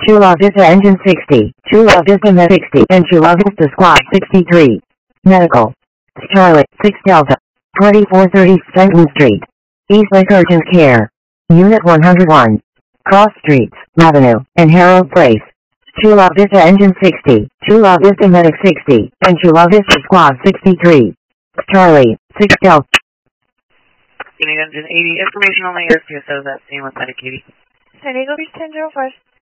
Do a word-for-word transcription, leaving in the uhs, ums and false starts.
Chula Vista Engine sixty, Chula Vista Med sixty, and Chula Vista Squad sixty-three. Medical. Charlotte, six Delta. twenty-four thirty Stanton Street. Eastlake Urgent Care. Unit one hundred one. Cross Streets, Avenue, and Harold Place. Chula Vista Engine sixty, Chula Vista Medic sixty, and Chula Vista Squad sixty-three. Charlie, six Delta. Unit Engine eighty, information only, air P S O, that same with Medic eighty. San Diego Beach ten oh five.